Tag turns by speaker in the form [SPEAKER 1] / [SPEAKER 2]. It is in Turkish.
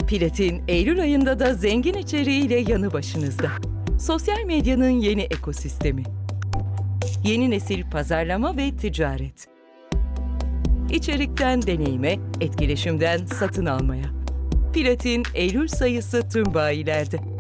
[SPEAKER 1] Platin, Eylül ayında da zengin içeriğiyle yanı başınızda. Sosyal medyanın yeni ekosistemi. Yeni nesil pazarlama ve ticaret. İçerikten deneyime, etkileşimden satın almaya. Platin, Eylül sayısı tüm bayilerde.